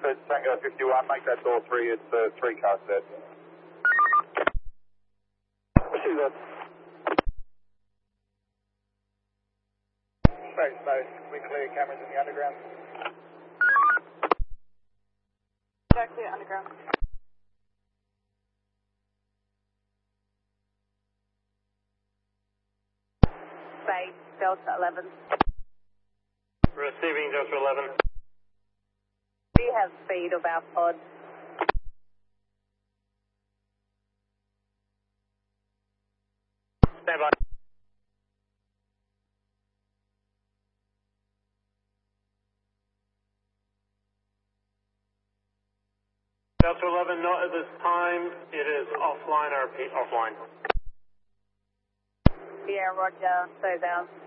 for Tango 51, make that door 3, it's 3 cars dead. See that. Space, we clear cameras in the underground. Go clear underground. Space, Delta 11. Receiving Delta 11. We have speed of our pod. Stand by. Delta 11, not at this time. It is offline, I repeat, offline. Yeah, roger. So down.